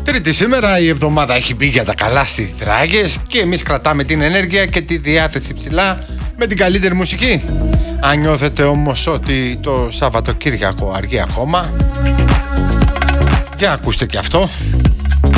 Τρίτη σήμερα, η εβδομάδα έχει μπει για τα καλά στις Δράγες και εμείς κρατάμε την ενέργεια και τη διάθεση ψηλά με την καλύτερη μουσική. Αν νιώθετε όμως ότι το Σαββατοκύριακο αργεί ακόμα, για ακούστε και αυτό.